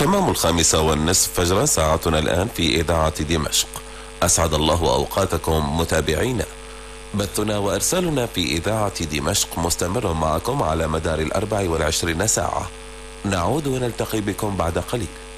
تمام 5:30 فجرا ساعتنا الآن في إذاعة دمشق. أسعد الله أوقاتكم متابعينا. بثنا وإرسالنا في إذاعة دمشق مستمر معكم على مدار 24 ساعة. نعود ونلتقي بكم بعد قليل.